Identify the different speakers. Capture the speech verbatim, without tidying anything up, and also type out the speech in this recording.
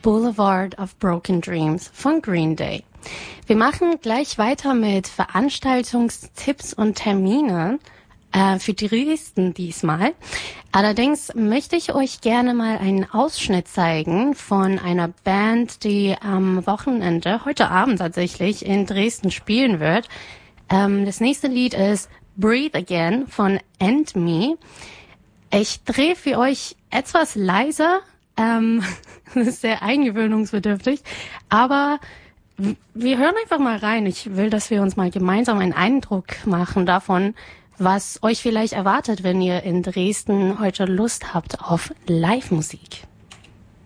Speaker 1: Boulevard of Broken Dreams von Green Day. Wir machen gleich weiter mit Veranstaltungstipps und Termine äh, für Dresden diesmal. Allerdings möchte ich euch gerne mal einen Ausschnitt zeigen von einer Band, die am Wochenende, heute Abend tatsächlich, in Dresden spielen wird. Ähm, das nächste Lied ist Breathe Again von End Me. Ich drehe für euch etwas leiser, ähm, das ist sehr eingewöhnungsbedürftig, aber wir hören einfach mal rein. Ich will, dass wir uns mal gemeinsam einen Eindruck machen davon, was euch vielleicht erwartet, wenn ihr in Dresden heute Lust habt auf Live-Musik.